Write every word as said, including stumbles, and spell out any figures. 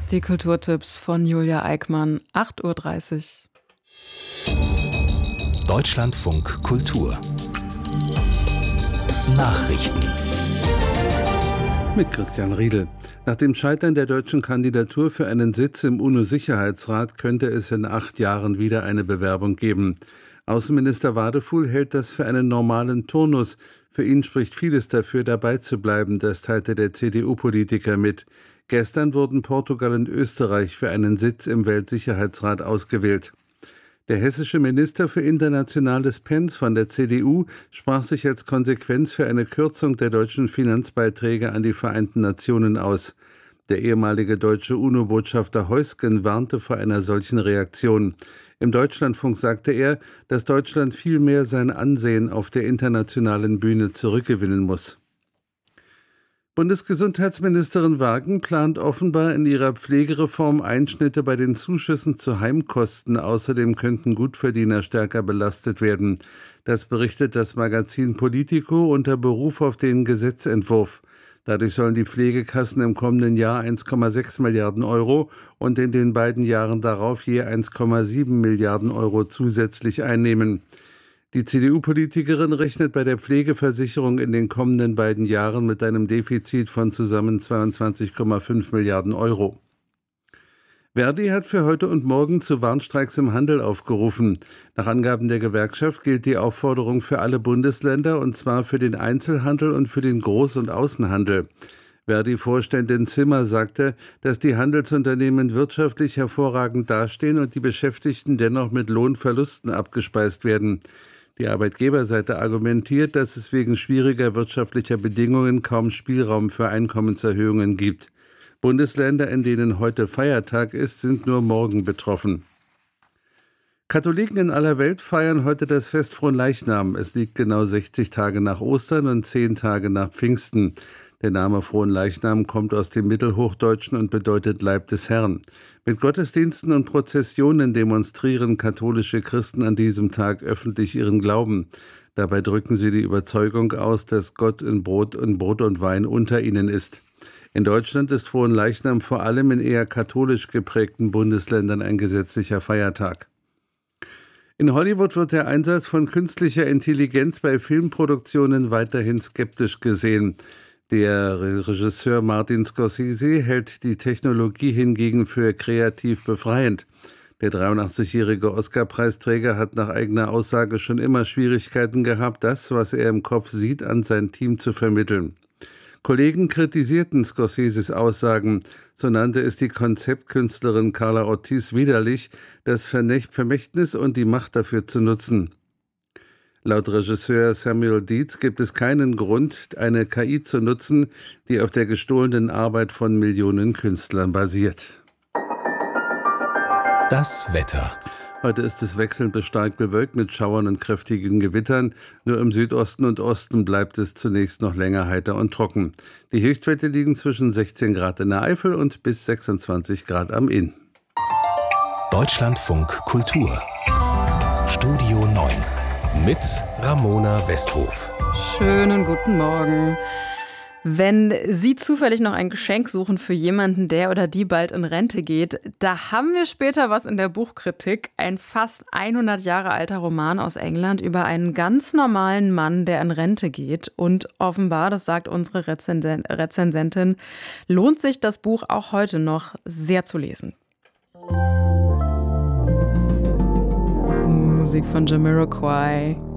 Die Kulturtipps von Julia Eickmann, acht Uhr dreißig. Deutschlandfunk Kultur Nachrichten mit Christian Riedel. Nach dem Scheitern der deutschen Kandidatur für einen Sitz im UNO-Sicherheitsrat könnte es in acht Jahren wieder eine Bewerbung geben. Außenminister Wadefuhl hält das für einen normalen Turnus. Für ihn spricht vieles dafür, dabei zu bleiben, das teilte der C D U-Politiker mit. Gestern wurden Portugal und Österreich für einen Sitz im Weltsicherheitsrat ausgewählt. Der hessische Minister für Internationales Pence von der C D U sprach sich als Konsequenz für eine Kürzung der deutschen Finanzbeiträge an die Vereinten Nationen aus. Der ehemalige deutsche UNO-Botschafter Heusgen warnte vor einer solchen Reaktion. Im Deutschlandfunk sagte er, dass Deutschland vielmehr sein Ansehen auf der internationalen Bühne zurückgewinnen muss. Bundesgesundheitsministerin Wagen plant offenbar in ihrer Pflegereform Einschnitte bei den Zuschüssen zu Heimkosten. Außerdem könnten Gutverdiener stärker belastet werden. Das berichtet das Magazin Politico unter Beruf auf den Gesetzentwurf. Dadurch sollen die Pflegekassen im kommenden Jahr eins Komma sechs Milliarden Euro und in den beiden Jahren darauf je eins Komma sieben Milliarden Euro zusätzlich einnehmen. Die C D U-Politikerin rechnet bei der Pflegeversicherung in den kommenden beiden Jahren mit einem Defizit von zusammen zweiundzwanzig Komma fünf Milliarden Euro. Verdi hat für heute und morgen zu Warnstreiks im Handel aufgerufen. Nach Angaben der Gewerkschaft gilt die Aufforderung für alle Bundesländer, und zwar für den Einzelhandel und für den Groß- und Außenhandel. Verdi-Vorständin Zimmer sagte, dass die Handelsunternehmen wirtschaftlich hervorragend dastehen und die Beschäftigten dennoch mit Lohnverlusten abgespeist werden. Die Arbeitgeberseite argumentiert, dass es wegen schwieriger wirtschaftlicher Bedingungen kaum Spielraum für Einkommenserhöhungen gibt. Bundesländer, in denen heute Feiertag ist, sind nur morgen betroffen. Katholiken in aller Welt feiern heute das Fest Fronleichnam. Es liegt genau sechzig Tage nach Ostern und zehn Tage nach Pfingsten. Der Name Fronleichnam kommt aus dem Mittelhochdeutschen und bedeutet Leib des Herrn. Mit Gottesdiensten und Prozessionen demonstrieren katholische Christen an diesem Tag öffentlich ihren Glauben. Dabei drücken sie die Überzeugung aus, dass Gott in Brot, in Brot und Wein unter ihnen ist. In Deutschland ist Fronleichnam vor allem in eher katholisch geprägten Bundesländern ein gesetzlicher Feiertag. In Hollywood wird der Einsatz von künstlicher Intelligenz bei Filmproduktionen weiterhin skeptisch gesehen. Der Regisseur Martin Scorsese hält die Technologie hingegen für kreativ befreiend. Der dreiundachtzigjährige Oscar-Preisträger hat nach eigener Aussage schon immer Schwierigkeiten gehabt, das, was er im Kopf sieht, an sein Team zu vermitteln. Kollegen kritisierten Scorseses Aussagen. So nannte es die Konzeptkünstlerin Carla Ortiz widerlich, das Vermächtnis und die Macht dafür zu nutzen. Laut Regisseur Samuel Dietz gibt es keinen Grund, eine K I zu nutzen, die auf der gestohlenen Arbeit von Millionen Künstlern basiert. Das Wetter. Heute ist es wechselnd bis stark bewölkt mit Schauern und kräftigen Gewittern. Nur im Südosten und Osten bleibt es zunächst noch länger heiter und trocken. Die Höchstwerte liegen zwischen sechzehn Grad in der Eifel und bis sechsundzwanzig Grad am Inn. Deutschlandfunk Kultur Studio neun mit Ramona Westhof. Schönen guten Morgen. Wenn Sie zufällig noch ein Geschenk suchen für jemanden, der oder die bald in Rente geht, da haben wir später was in der Buchkritik. Ein fast hundert Jahre alter Roman aus England über einen ganz normalen Mann, der in Rente geht. Und offenbar, das sagt unsere Rezensen- Rezensentin, lohnt sich das Buch auch heute noch sehr zu lesen. Musik von Jamiroquai.